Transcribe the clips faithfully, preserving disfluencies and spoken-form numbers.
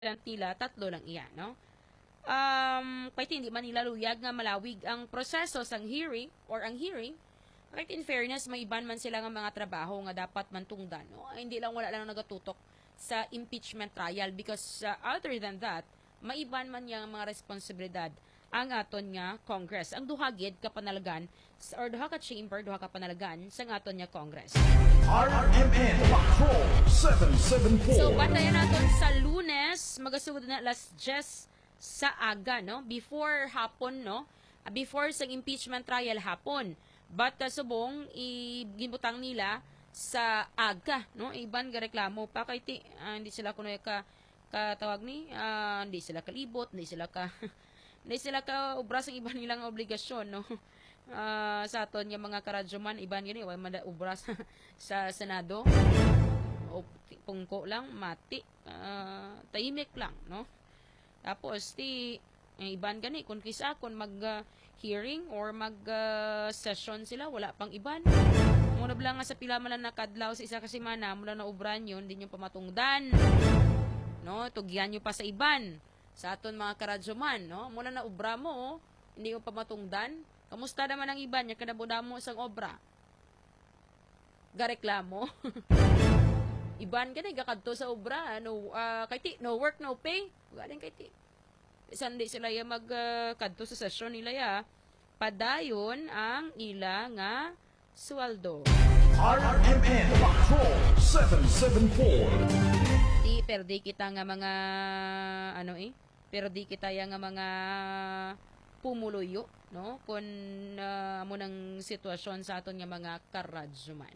tila tatlo lang iya, no? Um, kahit hindi man nila luyag nga malawig ang proseso sang hearing or ang hearing, kahit in fairness, may iban man sila nga mga trabaho nga dapat mantungdan, no? Hindi lang wala lang nagatutok sa impeachment trial because uh, other than that, maiban man yang mga responsibilidad ang aton nga Congress. Ang duha gid ka panalagan or duha ka chamber, duha ka panalagan sa aton nga Congress. R M N Patrol seven seven four. So, bantayan natin sa Lunes, magasugod na alas diyes sa aga, no? Before hapon, no? Before sa impeachment trial hapon. But uh, subong, ginbutang nila sa aga, no? Iban ga reklamo pa kay ti, uh, hindi sila kuno ka katawag ni, uh, hindi sila kalibot, hindi sila ka hindi sila ka ubra sa iban nilang obligasyon, no? Uh, sa aton yung mga karadyoman, iban gani, wala man ubra sa, sa Senado. O pungko lang, mati, uh, tahimik lang, no? Tapos, ti, eh, iban gani, kung kisa, kung mag-hearing uh, or mag-session uh, sila, wala pang iban. Muna ba lang nga sa pila man na nakadlaw sa isa kasimana, mula na ubran yun, hindi nyo pamatungdan. No? Tugyan nyo pa sa iban. Sa aton mga karadyoman, no? Muna na ubra mo, oh, hindi mo pamatungdan. Kamusta naman ang iban, yung kanabudamo sang obra? Gareklamo. Iban ka na, gakadto sa obra, no, uh, kay ti, no work, no pay. Galing kay ti. Sandi sila ya magkadto uh, sa session nila ya. Padayon ang ila nga sweldo. R M N Patrol seven seven four. Ti, perdi kita nga mga, ano eh, perdi kita ya nga mga pumuluyo, no? Kung uh, mo ng sitwasyon sa aton nga mga karadyoman.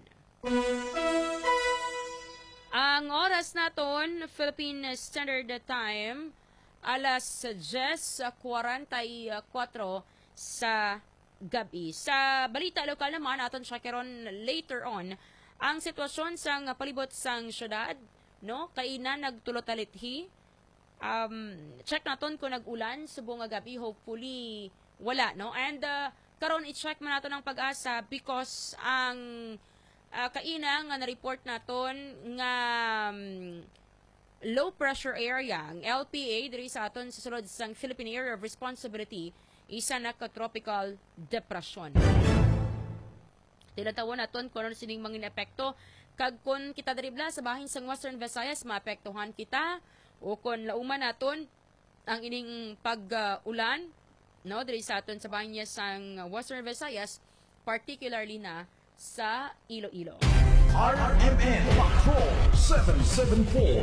Ang oras naton, Philippine Standard Time, alas diyes kuwarenta y kuwatro sa gabi. Sa balita lokal naman, aton siya karon later on, ang sitwasyon sang palibot sang syudad, no? Kaina nagtulotalithi. Um, check naton kung nag-ulan, subong nga gabi, hopefully wala, no? And uh, karon i-check man naton ang pag-asa because ang Uh, kaina nga na-report naton nga um, low pressure area, ang L P A diri sa aton sa sulod sang Philippine Area of Responsibility, isa na ka tropical depression. Tinatawon naton kung ano sining mga epekto kag kun kita dribla sa bahin sang Western Visayas maapektuhan kita o kun lauman naton ang ining pag-ulan, uh, no, diri sa aton sa bahin niya sang Western Visayas, particularly na sa Iloilo. R M N Patrol seven seven four.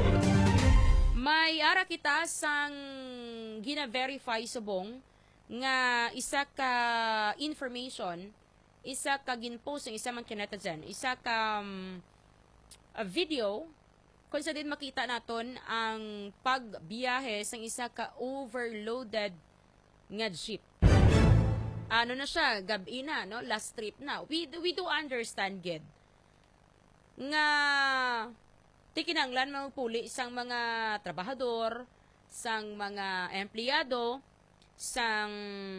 May ara kita sang gina-verify subong nga isa ka information, isa ka ginpost ng isa man kinetazen, isa ka um, a video kung sa din makita naton ang pagbiyahe sang isa ka overloaded nga jeep. Ano na siya, gabi na, no? Last trip na. We, we do understand, gid. Nga, tikinanglan mga puli sang mga trabahador, sang mga empleyado, sang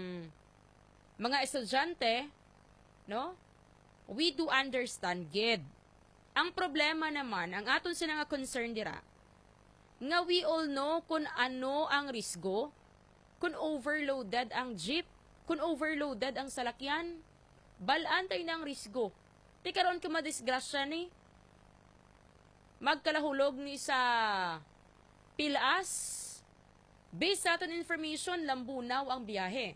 mga estudyante, no? We do understand, gid. Ang problema naman, ang aton sila nga concern dira, nga we all know kung ano ang risgo, kung overloaded ang jeep, kung overloaded ang salakyan, balaan tayo ng risgo. Di karon ka madisgrasya ni, magkalahulog ni sa pilas, based sa aton information, lambunaw ang biyahe.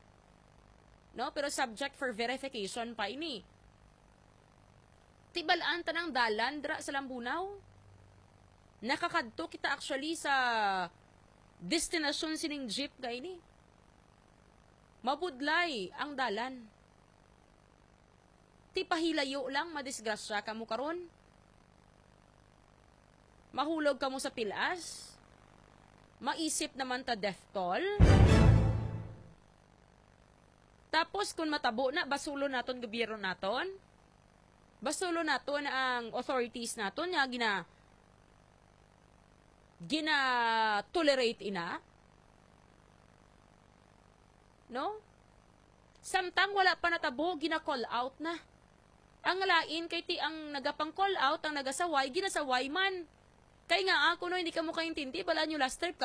No? Pero subject for verification pa ini. Di balaan ta ng dalan dra sa lambunaw? Nakakadto kita actually sa destination sining jeep ka ini. Mabudlay ang dalan. Ti pahilayo lang, madisgrasya ka mo karon. Mahulog ka mo sa pilas. Maisip naman ta death toll. Tapos kung matabo na, basulo naton gobyerno naton. Basulo naton ang authorities naton nga gina gina tolerate ina. No? Samtang wala pa natabo, gina-call out na. Ang lain kay ti ang nagapang call out, ang nagasaway, ginasaway man. Kaya nga ako no hindi ka mo kaintindi bala nyo last trip